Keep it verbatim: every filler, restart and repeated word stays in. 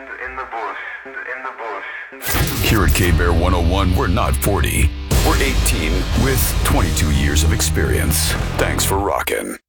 In the bush, in the bush. Here at K-Bear one oh one, we're not forty. We're eighteen with twenty-two years of experience. Thanks for rocking.